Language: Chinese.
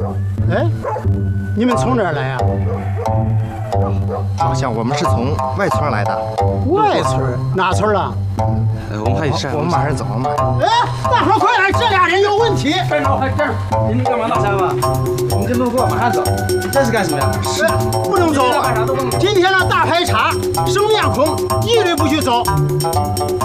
哎，你们从哪儿来呀？ 好像我们是从外村来的。 外村？哪村啊？ 我们还得我们马上走嘛。 哎，大伙快点，这俩人有问题。 站着，快站着！你干嘛呢？三吧，我们这路过，马上走。这是干什么呀？ 是不能走。今天呢，大排查，生面孔，一律不许走。